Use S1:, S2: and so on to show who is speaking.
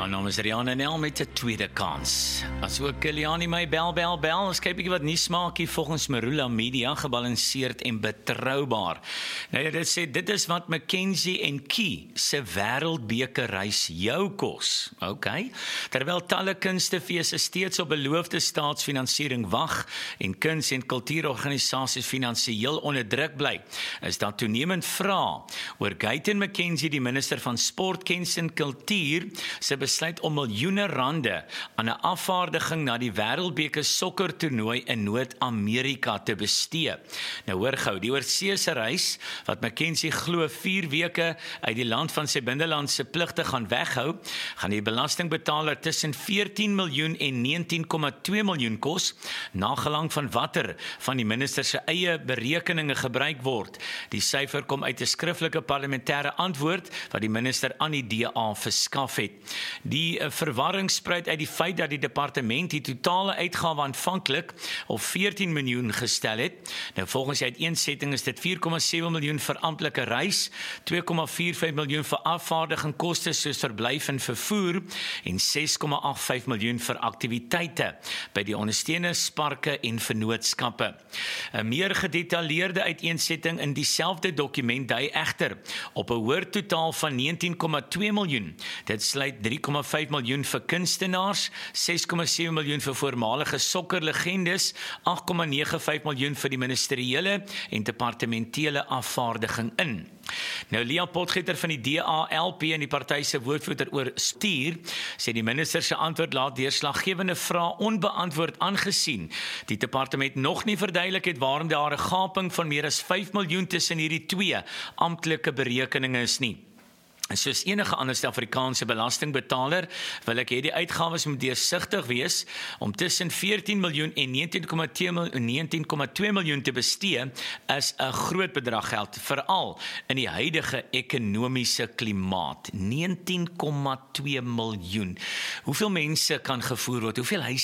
S1: My naam is Rian Nel met 'n tweede kans. As ook Kiliani my bel, ons kyk bietjie wat nie smaakie volgens Marula Media gebalanseerd en betroubaar. Nou dit sê dit is wat McKenzie en Key se wêreldbeker reis jou kos. Okay. Terwyl talle kunstefeeste steeds op beloofde staatsfinansiering wag en kuns- en kultuurorganisasies finansiëel onder druk bly, is daar toenemend vrae oor Guyton McKenzie, die minister van Sport, Kuns en Kultuur, se besluit om miljoene rande aan 'n afvaardiging na die wêreldbeker sokkertoernooi in Noord-Amerika te bestee. Nou hoor gou, die oorseese reis wat McKenzie glo 4 weke uit die land van sy binnelandse pligte gaan weghou, gaan die belastingbetaler tussen 14 miljoen en 19,2 miljoen kos, nagelang van watter van die minister se eie berekeninge gebruik word. Die syfer kom uit 'n skriftelike parlementêre antwoord wat die minister aan die DA verskaf het. Die verwarring spruit uit die feit dat die departement die totale uitgawe aanvanklik op 14 miljoen gestel het. Nou volgens die uiteensetting is dit 4,7 miljoen vir amptelike reis, 2,45 miljoen vir afvaardiging koste soos verblyf en vervoer en 6,85 miljoen vir aktiwiteite by die ondersteunende sparke en vennootskappe. 'n Meer gedetailleerde uiteensetting in dieselfde dokument dui egter op 'n hoër totaal van 19,2 miljoen. Dit sluit 3,5 miljoen vir kunstenaars, 6,7 miljoen vir voormalige sokkerlegendes, 8,95 miljoen vir die ministeriële en departementele afvaardiging in. Nou Leah Potgieter van die DA-LP en die party se woordvoerder oor stuur, sê die minister se antwoord laat deurslaggewende vrae onbeantwoord aangesien die departement nog nie verduidelik het waarom daar 'n gaping van meer as 5 miljoen tussen hierdie twee amptelike berekeninge is nie. En soos enige ander Suid-Afrikaanse belastingbetaler wil ek hê die uitgawes moet deursigtig wees om tussen 14 miljoen en 19,2 miljoen te bestee is 'n groot bedrag geld, veral in die huidige ekonomiese klimaat. 19,2 miljoen. Hoeveel mense kan gevoer word? Hoeveel huise